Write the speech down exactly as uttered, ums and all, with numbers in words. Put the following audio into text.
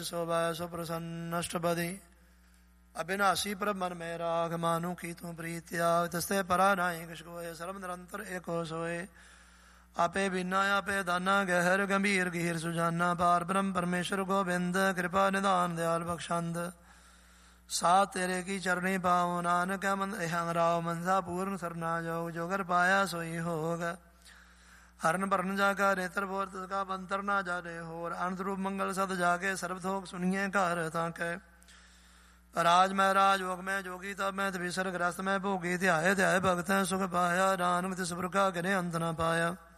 सोभय सो प्रसन्नष्टपदी अविनाशी प्रभ मन में राग मानु की तू प्रीत्या तस्ते परा नाई किश कोय सर्व निरंतर एको सोए आपे बिना आपे दाना गहर गंभीर गहीर सुजाना पार ब्रह्म परमेश्वर गोविंद कृपा निदान दयाल बख्शंद सा तेरे की चरणी पाओ नानक मन एहंग राव मनसा पूर्ण सरना जो जोगर पाया सोई होग हरण भरन जाका नेत्र बोर का मंत्र ना जाने होर अनंत रूप मंगल सद जाके सर्वथोक सुनिए घर ताके राज मैं राज योग में जोगी तब मैं विसर ग्रस्त में भोगी ध्याय ध्याय भगत सुख पाया नानक तिस प्रकार करे अंत न पाया।